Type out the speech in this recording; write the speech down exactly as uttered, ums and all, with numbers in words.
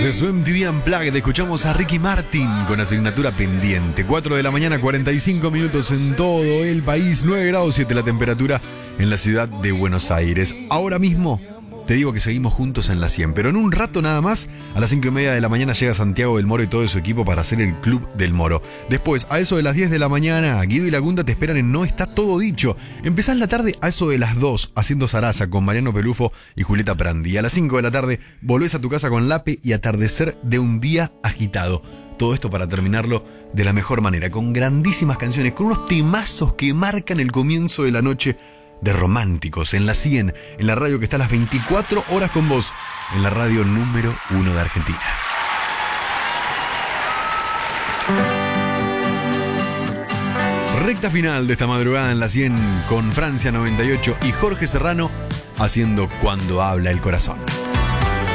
de su M T V Unplugged escuchamos a Ricky Martin con asignatura pendiente. cuatro de la mañana, cuarenta y cinco minutos en todo el país, nueve grados siete la temperatura en la ciudad de Buenos Aires. Ahora mismo te digo que seguimos juntos en la cien, pero en un rato nada más, a las cinco y media de la mañana llega Santiago del Moro y todo su equipo para hacer el Club del Moro. Después, a eso de las diez de la mañana, Guido y Lagunda te esperan en No Está Todo Dicho. Empezás la tarde a eso de las dos, haciendo Zaraza con Mariano Pelufo y Julieta Prandi. Y a las cinco de la tarde, volvés a tu casa con Lape y atardecer de un día agitado. Todo esto para terminarlo de la mejor manera, con grandísimas canciones, con unos temazos que marcan el comienzo de la noche de Románticos en la cien, en la radio que está a las veinticuatro horas con vos, en la radio número uno de Argentina. Recta final de esta madrugada en la cien con Francia noventa y ocho y Jorge Serrano haciendo Cuando Habla el Corazón.